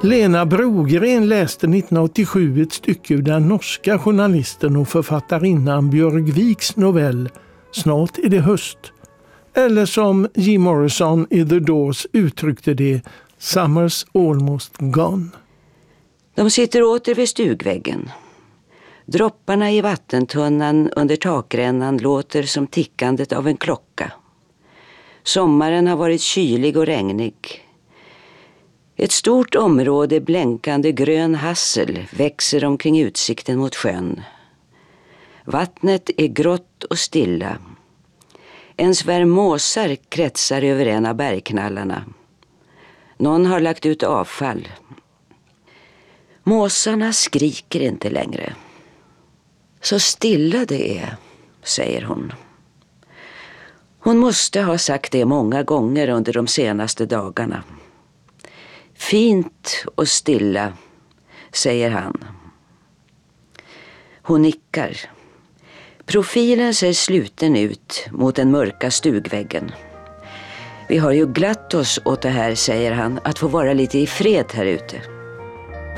Lena Brogren läste 1987 ett stycke ur den norska journalisten och författarinnan Björgviks novell Snart är det höst. Eller som Jim Morrison i The Doors uttryckte det, Summer's almost gone. De sitter åter vid stugväggen. Dropparna i vattentunnan under takrännan låter som tickandet av en klocka. Sommaren har varit kylig och regnig. Ett stort område blänkande grön hassel växer omkring utsikten mot sjön. Vattnet är grått och stilla. En svärm måsar kretsar över en av bergknallarna. Någon har lagt ut avfall. Måsarna skriker inte längre. Så stilla det är, säger hon. Hon måste ha sagt det många gånger under de senaste dagarna. Fint och stilla, säger han. Hon nickar. Profilen ser sluten ut mot den mörka stugväggen. Vi har ju glatt oss åt det här, säger han, att få vara lite i fred här ute.